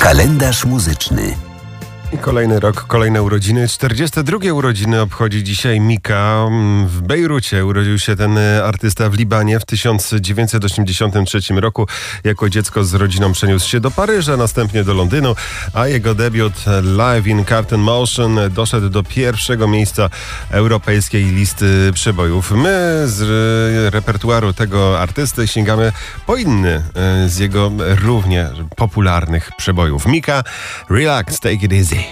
Kalendarz muzyczny. I kolejny rok, kolejne urodziny. 42 urodziny obchodzi dzisiaj Mika. W Bejrucie urodził się ten artysta w Libanie w 1983 roku. Jako dziecko z rodziną przeniósł się do Paryża, następnie do Londynu, a jego debiut Live in Carton Motion doszedł do pierwszego miejsca europejskiej listy przebojów. My z repertuaru tego artysty sięgamy po inny z jego równie popularnych przebojów. Mika, Relax, Take It Easy.